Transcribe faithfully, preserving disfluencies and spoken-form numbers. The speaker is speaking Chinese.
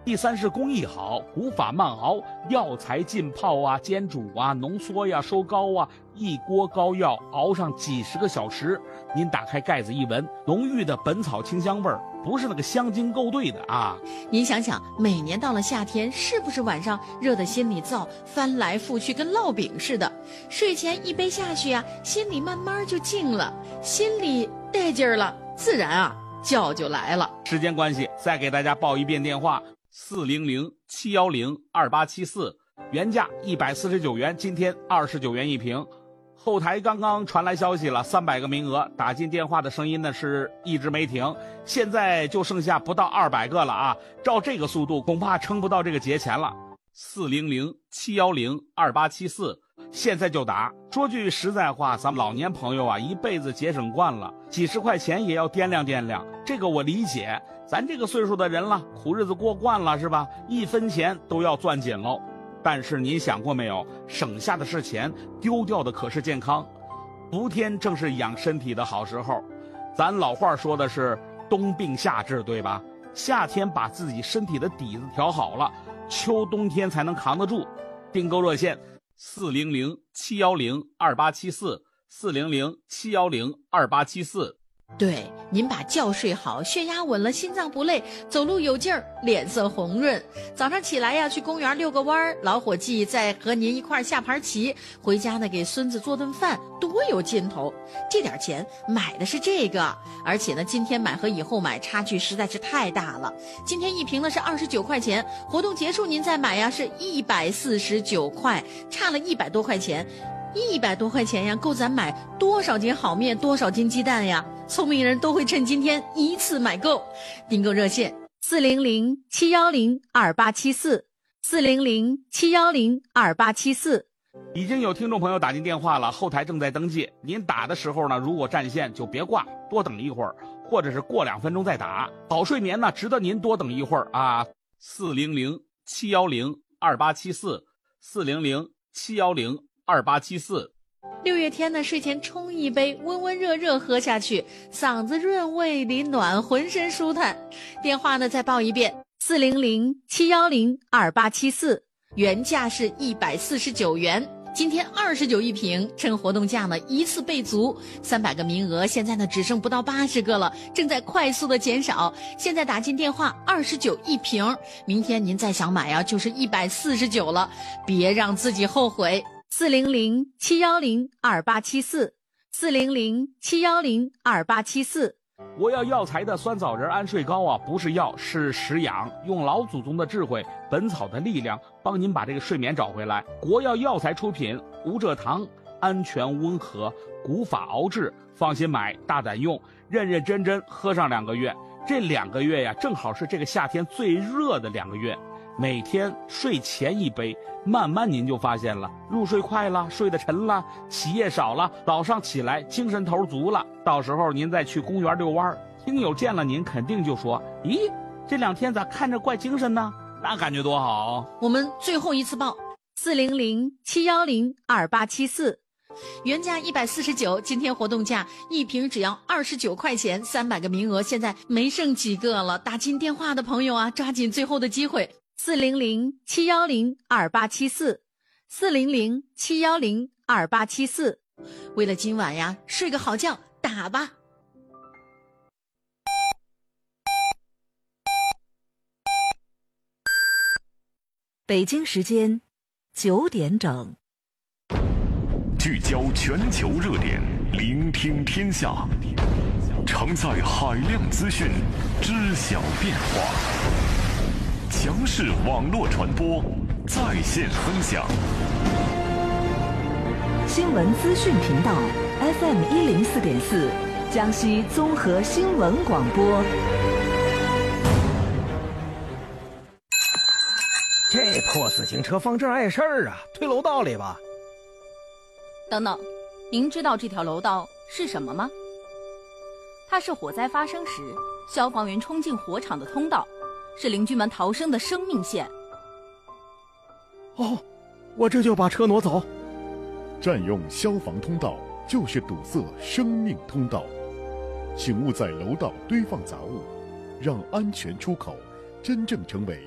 第三是工艺好，古法慢熬，药材浸泡啊、煎煮啊、浓缩呀、收膏啊，一锅膏药熬上几十个小时。您打开盖子一闻，浓郁的本草清香味儿，不是那个香精勾兑的啊。 您想想，每年到了夏天，是不是晚上热得心里燥，翻来覆去跟烙饼似的？睡前一杯下去啊，心里慢慢就静了，心里带劲儿了，自然啊觉就来了。 时间关系，再给大家报一遍电话：四零零七幺零二八七四，原价一百四十九元，今天二十九元一瓶。后台刚刚传来消息了，三百个名额，打进电话的声音呢是一直没停，现在就剩下不到二百个了啊！照这个速度，恐怕撑不到这个节前了。四零零七幺零二八七四，现在就打。说句实在话，咱们老年朋友啊，一辈子节省惯了，几十块钱也要掂量掂量，这个我理解。咱这个岁数的人了，苦日子过惯了是吧？一分钱都要攥紧喽。但是您想过没有，省下的是钱，丢掉的可是健康。伏天正是养身体的好时候，咱老话说的是冬病夏治，对吧？夏天把自己身体的底子调好了，秋冬天才能扛得住。订购热线四零零七幺零二八七四，四零零七幺零二八七四。 对，您把觉睡好，血压稳了，心脏不累，走路有劲儿，脸色红润。早上起来呀，去公园遛个弯儿，老伙计再和您一块儿下盘棋，回家呢给孙子做顿饭，多有劲头。这点钱买的是这个，而且呢，今天买和以后买差距实在是太大了。今天一瓶呢是二十九块钱，活动结束您再买呀是一百四十九块，差了一百多块钱。一百多块钱呀，够咱买多少斤好面，多少斤鸡蛋呀？聪明人都会趁今天一次买够。订购热线四零零七幺零二八七四，四零零七幺零二八七四。 已经有听众朋友打进电话了，后台正在登记。您打的时候呢，如果占线就别挂，多等一会儿，或者是过两分钟再打。好睡眠呢，值得您多等一会儿啊。四零零七幺零二八七四，四零零七幺零二八七四。 六月天呢，睡前冲一杯，温温热热喝下去，嗓子润，胃里暖，浑身舒坦。电话呢再报一遍：四零零七幺零二八七四，原价是一百四十九元，今天二十九一瓶，趁活动价呢一次备足，三百个名额，现在呢只剩不到八十个了，正在快速的减少。现在打进电话，二十九一瓶，明天您再想买啊，就是一百四十九了，别让自己后悔。四零零七幺零二八七四，四零零七幺零二八七四。 我要药材的酸枣仁安睡膏啊，不是药，是食养，用老祖宗的智慧，本草的力量，帮您把这个睡眠找回来。国药药材出品，无蔗糖，安全温和，古法熬制，放心买，大胆用，认认真真喝上两个月。这两个月呀，正好是这个夏天最热的两个月。每天睡前一杯，慢慢您就发现了，入睡快了，睡得沉了，起夜少了，早上起来精神头足了。到时候您再去公园遛弯，听友见了您肯定就说：咦，这两天咋看着怪精神呢？那感觉多好。 我们最后一次报四零零七幺零二八七四，原价一百四十九，今天活动价一瓶只要二十九块钱，三百个名额，现在没剩几个了。打进电话的朋友啊，抓紧最后的机会。四零零七幺零二八七四，四零零七幺零二八七四。为了今晚呀，睡个好觉，打吧。 北京时间九点整， 聚焦全球热点，聆听天下，承载海量资讯，知晓变化。强势网络传播，在线分享。 新闻资讯频道 F M 一零四点四，江西综合新闻广播。 这破自行车放这儿碍事儿啊，推楼道里吧。 等等，您知道这条楼道是什么吗？它是火灾发生时消防员冲进火场的通道，是邻居们逃生的生命线。 哦，我这就把车挪走。 占用消防通道就是堵塞生命通道，请勿在楼道堆放杂物，让安全出口真正成为